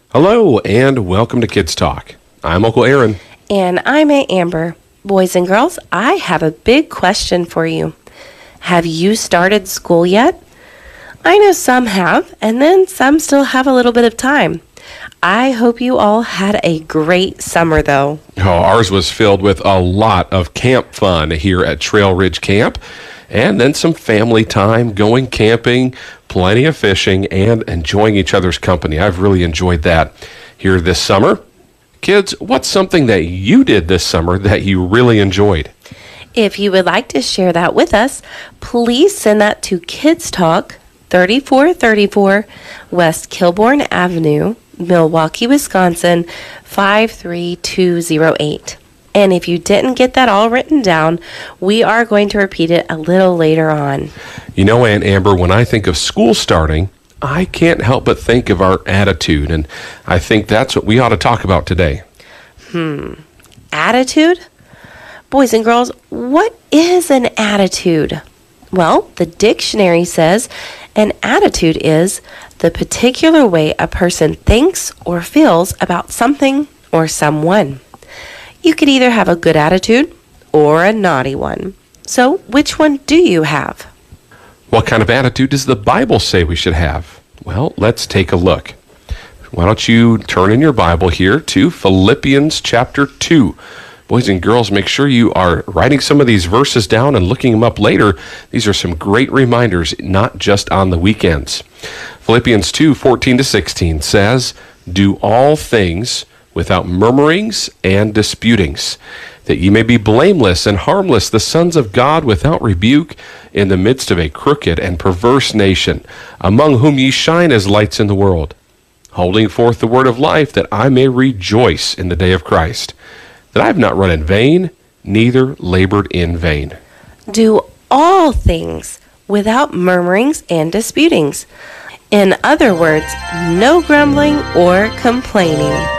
Hello, and welcome to Kids Talk. I'm Uncle Aaron. And I'm Aunt Amber. Boys and girls, I have a big question for you. Have you started school yet? I know some have, and then some still have a little bit of time. I hope you all had a great summer, though. Oh, ours was filled with a lot of camp fun here at Trail Ridge Camp, and then some family time, going camping, plenty of fishing, and enjoying each other's company. I've really enjoyed that here this summer. Kids, what's something that you did this summer that you really enjoyed? If you would like to share that with us, please send that to Kids Talk, 3434 West Kilbourne Avenue, Milwaukee, Wisconsin, 53208. And if you didn't get that all written down, we are going to repeat it a little later on. You know, Aunt Amber, when I think of school starting, I can't help but think of our attitude, and I think that's what we ought to talk about today. Attitude? Boys and girls, what is an attitude? Well, the dictionary says an attitude is the particular way a person thinks or feels about something or someone. You could either have a good attitude or a naughty one. So, which one do you have? What kind of attitude does the Bible say we should have? Well, let's take a look. Why don't you turn in your Bible here to Philippians chapter 2. Boys and girls, make sure you are writing some of these verses down and looking them up later. These are some great reminders, not just on the weekends. Philippians 2:14-16 says, "Do all things without murmurings and disputings, that ye may be blameless and harmless, the sons of God without rebuke, in the midst of a crooked and perverse nation, among whom ye shine as lights in the world, holding forth the word of life, that I may rejoice in the day of Christ, that I have not run in vain, neither labored in vain." Do all things without murmurings and disputings. In other words, no grumbling or complaining.